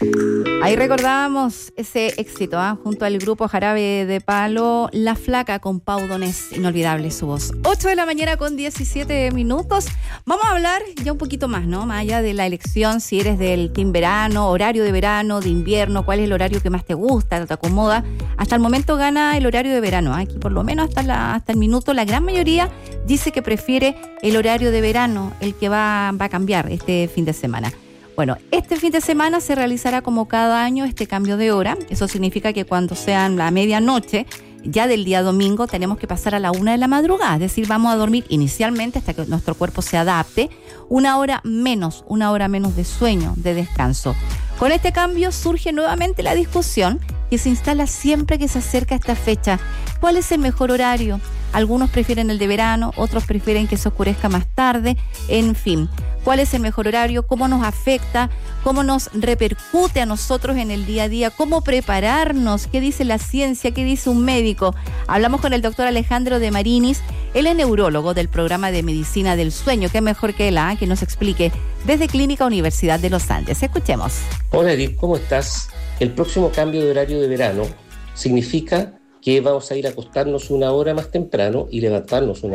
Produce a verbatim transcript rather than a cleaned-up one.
Ahí recordábamos ese éxito, ¿eh? Junto al grupo Jarabe de Palo, La Flaca con Pau Donés, inolvidable su voz. ocho de la mañana con diecisiete minutos. Vamos a hablar ya un poquito más, ¿no? Más allá de la elección, si eres del team verano, horario de verano, de invierno, cuál es el horario que más te gusta, te acomoda. Hasta el momento gana el horario de verano, ¿eh? Aquí por lo menos hasta, la, hasta el minuto la gran mayoría dice que prefiere el horario de verano, el que va, va a cambiar este fin de semana. Bueno, este fin de semana se realizará como cada año este cambio de hora. Eso significa que cuando sean la medianoche, ya del día domingo, tenemos que pasar a la una de la madrugada. Es decir, vamos a dormir inicialmente hasta que nuestro cuerpo se adapte. Una hora menos, una hora menos de sueño, de descanso. Con este cambio surge nuevamente la discusión que se instala siempre que se acerca esta fecha. ¿Cuál es el mejor horario? Algunos prefieren el de verano, otros prefieren que se oscurezca más tarde, en fin. ¿Cuál es el mejor horario? ¿Cómo nos afecta? ¿Cómo nos repercute a nosotros en el día a día? ¿Cómo prepararnos? ¿Qué dice la ciencia? ¿Qué dice un médico? Hablamos con el doctor Alejandro de Marinis. Él es neurólogo del programa de medicina del sueño. ¿Qué mejor que él, ¿eh? Que nos explique desde Clínica Universidad de los Andes? Escuchemos. Hola Edith, ¿cómo estás? El próximo cambio de horario de verano significa que vamos a ir a acostarnos una hora más temprano y levantarnos una